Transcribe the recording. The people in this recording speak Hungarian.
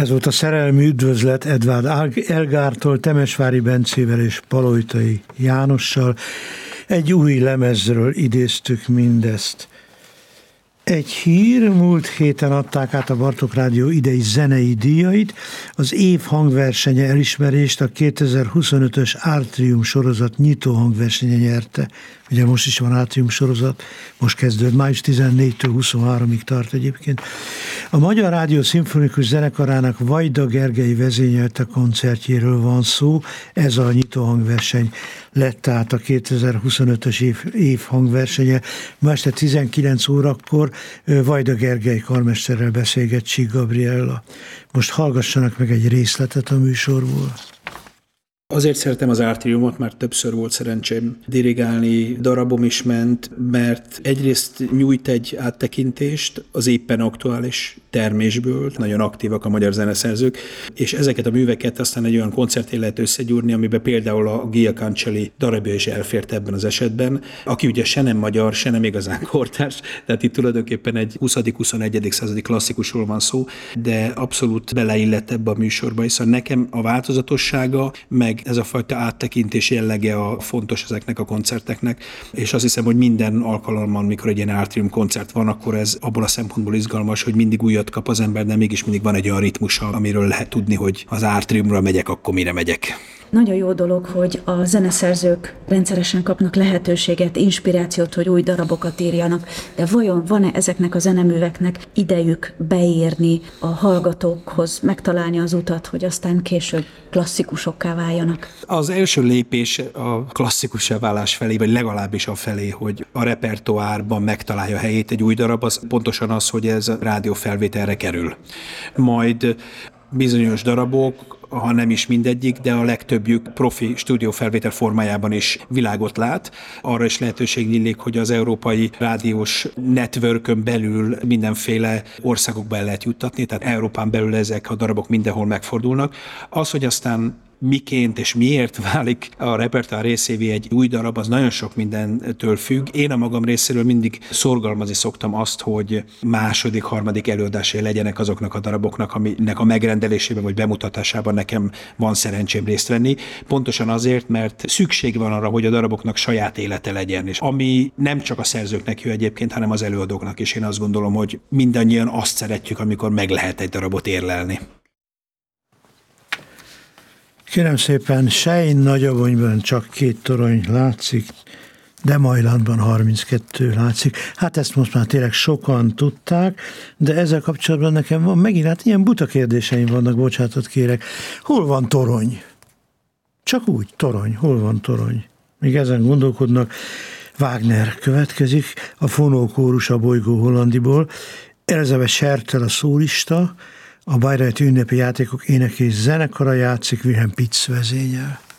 Ez volt a Szerelmi üdvözlet Edvard Elgártól, Temesvári Bencével és Palojtai Jánossal. Egy új lemezről idéztük mindezt. Egy hír, múlt héten adták át a Bartók Rádió idei zenei díjait, az év hangversenye elismerést a 2025-ös Átrium sorozat nyitó hangversenye nyerte. Ugye most is van Átrium sorozat, most kezdődött, május 14-től 23-ig tart egyébként. A Magyar Rádió Szimfonikus Zenekarának Vajda Gergely vezényelte koncertjéről van szó, ez a nyitó hangverseny lett át a 2025-ös év hangversenye. Ma este 19 órakor Vajda Gergely karmesterrel beszélget Csík Gabriella. Most hallgassanak meg egy részletet a műsorból. Azért szeretem az Átriumot, már többször volt szerencsém dirigálni, darabom is ment, mert egyrészt nyújt egy áttekintést az éppen aktuális termésből, nagyon aktívak a magyar zeneszerzők, és ezeket a műveket aztán egy olyan koncertén lehet összegyúrni, amiben például a Gia Cancelli darabja is elfért ebben az esetben, aki ugye se nem magyar, se nem igazán kortárs, tehát itt tulajdonképpen egy 20.-21. századi klasszikusról van szó, de abszolút beleillett ebbe a műsorba, hiszen nekem a változatossága, meg ez a fajta áttekintés jellege a fontos ezeknek a koncerteknek, és azt hiszem, hogy minden alkalommal, mikor egy ilyen Átrium koncert van, akkor ez abból a szempontból izgalmas, hogy mindig újat kap az ember, de mégis mindig van egy olyan ritmusa, amiről lehet tudni, hogy az Átriumra megyek, akkor mire megyek. Nagyon jó dolog, hogy a zeneszerzők rendszeresen kapnak lehetőséget, inspirációt, hogy új darabokat írjanak, de vajon van-e ezeknek a zeneműveknek idejük beírni a hallgatókhoz, megtalálni az utat, hogy aztán később klasszikusokká váljanak? Az első lépés a klasszikussá válás felé, vagy legalábbis a felé, hogy a repertoárban megtalálja helyét egy új darab, az pontosan az, hogy ez a rádiófelvételre kerül. Majd bizonyos darabok, ha nem is mindegyik, de a legtöbbjük profi stúdiófelvétel formájában is világot lát. Arra is lehetőség nyílik, hogy az európai rádiós networkön belül mindenféle országokba el lehet juttatni, tehát Európán belül ezek a darabok mindenhol megfordulnak. Az, hogy aztán miként és miért válik a repertoár részévé egy új darab, az nagyon sok mindentől függ. Én a magam részéről mindig szorgalmazni szoktam azt, hogy második, harmadik előadásai legyenek azoknak a daraboknak, aminek a megrendelésében vagy bemutatásában nekem van szerencsém részt venni. Pontosan azért, mert szükség van arra, hogy a daraboknak saját élete legyen, és ami nem csak a szerzőknek jó egyébként, hanem az előadóknak is. Én azt gondolom, hogy mindannyian azt szeretjük, amikor meg lehet egy darabot érlelni. Kérem szépen, Sein Nagyabonyban csak 2 torony látszik, de Majlandban 32 látszik. Hát ezt most már tényleg sokan tudták, de ezzel kapcsolatban nekem van megint, hát ilyen buta kérdéseim vannak, bocsánatot kérek. Hol van torony? Csak úgy, torony. Hol van torony? Még ezen gondolkodnak. Wagner következik, a fonókórus a Bolygó Hollandiból, Elizabeth Schertel a szólista, a Bayreuthi ünnepi játékok ének és zenekara játszik, Wilhelm Pitz vezényel.